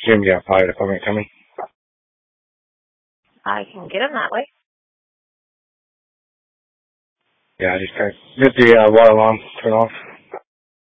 assume you have fire department coming. I can get them that way. Yeah, just the water alarm turn off.